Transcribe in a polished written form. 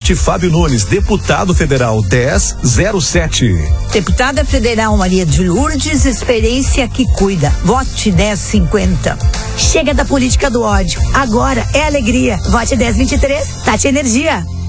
Vote Fábio Nunes, deputado federal 1007. Deputada federal Maria de Lourdes, experiência que cuida. Vote 1050. Chega da política do ódio. Agora é alegria. Vote 1023. Tati Energia.